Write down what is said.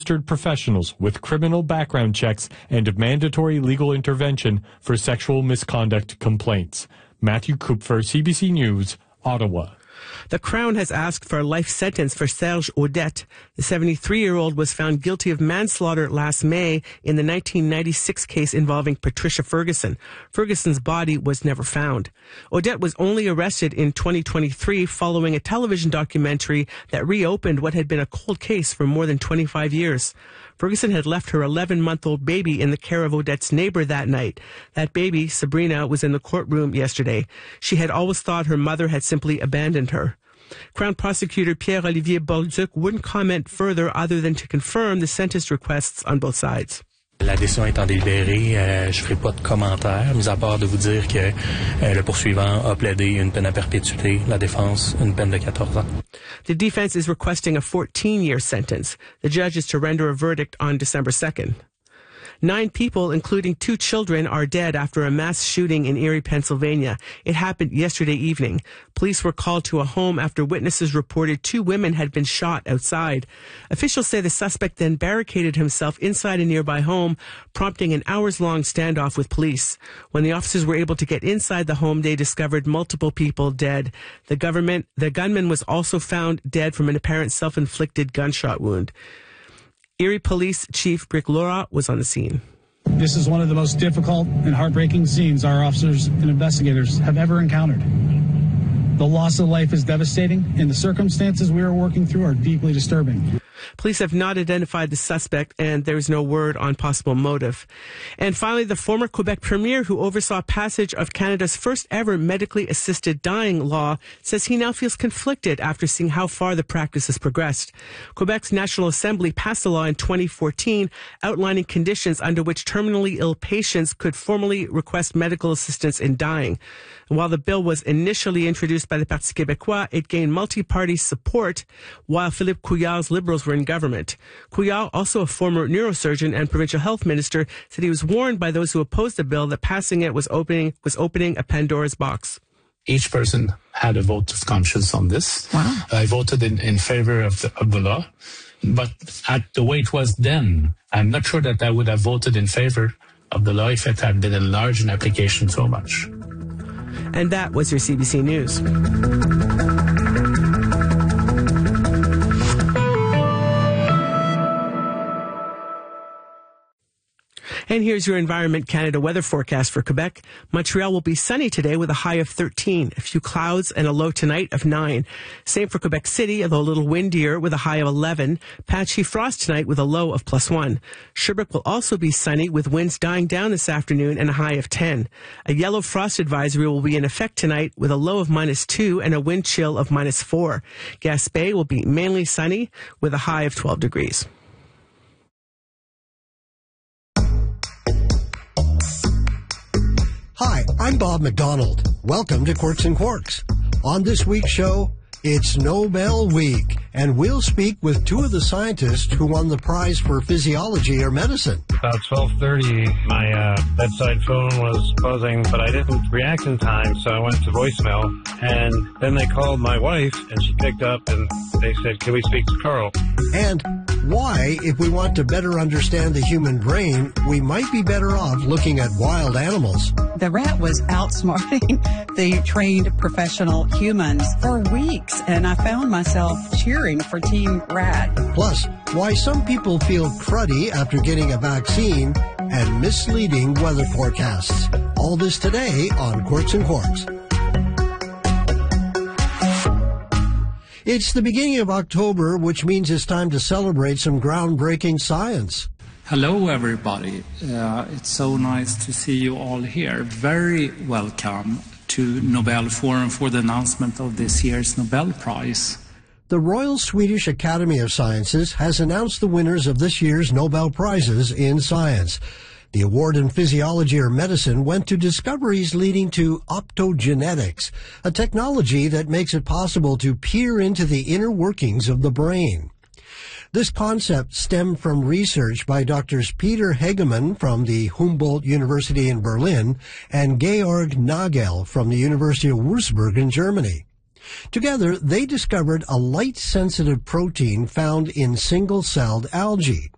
professionals with criminal background checks and mandatory legal intervention for sexual misconduct complaints. Matthew Kupfer, CBC News, Ottawa. The Crown has asked for a life sentence for Serge Audette. The 73-year-old was found guilty of manslaughter last May in the 1996 case involving Patricia Ferguson. Ferguson's body was never found. Audette was only arrested in 2023 following a television documentary that reopened what had been a cold case for more than 25 years. Ferguson had left her 11-month-old baby in the care of Audette's neighbor that night. That baby, Sabrina, was in the courtroom yesterday. She had always thought her mother had simply abandoned her. Crown Prosecutor Pierre-Olivier Bolduc wouldn't comment further other than to confirm the sentence requests on both sides. La décision étant délibérée, je ne ferai pas de commentaires, mis à part de vous dire que le poursuivant a plaidé une peine à perpétuité, la défense une peine de 14 ans. The defense is requesting a 14-year sentence. The judge is to render a verdict on December 2nd. 9 people, including 2 children, are dead after a mass shooting in Erie, Pennsylvania. It happened yesterday evening. Police were called to a home after witnesses reported 2 women had been shot outside. Officials say the suspect then barricaded himself inside a nearby home, prompting an hours-long standoff with police. When the officers were able to get inside the home, they discovered multiple people dead. The gunman was also found dead from an apparent self-inflicted gunshot wound. Erie Police Chief Rick Laura was on the scene. This is one of the most difficult and heartbreaking scenes our officers and investigators have ever encountered. The loss of life is devastating, and the circumstances we are working through are deeply disturbing. Police have not identified the suspect, and there is no word on possible motive. And finally, the former Quebec Premier who oversaw passage of Canada's first ever medically assisted dying law says he now feels conflicted after seeing how far the practice has progressed. Quebec's National Assembly passed a law in 2014 outlining conditions under which terminally ill patients could formally request medical assistance in dying. And while the bill was initially introduced by the Parti Québécois, it gained multi-party support while Philippe Couillard's Liberals were in government. Couillard, also a former neurosurgeon and provincial health minister, said he was warned by those who opposed the bill that passing it was opening a Pandora's box. Each person had a vote of conscience on this. Wow. I voted in favor of the law, but at the way it was then, I'm not sure that I would have voted in favor of the law if it had been enlarged in application so much. And that was your CBC News. And here's your Environment Canada weather forecast for Quebec. Montreal will be sunny today with a high of 13. A few clouds and a low tonight of 9. Same for Quebec City, although a little windier with a high of 11. Patchy frost tonight with a low of +1. Sherbrooke will also be sunny with winds dying down this afternoon and a high of 10. A yellow frost advisory will be in effect tonight with a low of -2 and a wind chill of -4. Gaspé will be mainly sunny with a high of 12 degrees. Hi, I'm Bob McDonald. Welcome to Quirks and Quarks. On this week's show, it's Nobel Week, and we'll speak with 2 of the scientists who won the prize for physiology or medicine. About 12:30, my bedside phone was buzzing, but I didn't react in time, so I went to voicemail. And then they called my wife, and she picked up, and they said, "Can we speak to Carl?" And why, if we want to better understand the human brain, we might be better off looking at wild animals. The rat was outsmarting the trained professional humans for weeks, and I found myself cheering for Team Rat. Plus, why some people feel cruddy after getting a vaccine and misleading weather forecasts. All this today on Quirks and Quarks. It's the beginning of October, which means it's time to celebrate some groundbreaking science. Hello, everybody. It's so nice to see you all here. Very welcome to Nobel Forum for the announcement of this year's Nobel Prize. The Royal Swedish Academy of Sciences has announced the winners of this year's Nobel Prizes in Science. The award in physiology or medicine went to discoveries leading to optogenetics, a technology that makes it possible to peer into the inner workings of the brain. This concept stemmed from research by Drs. Peter Hegemann from the Humboldt University in Berlin and Georg Nagel from the University of Würzburg in Germany. Together, they discovered a light-sensitive protein found in single-celled algae.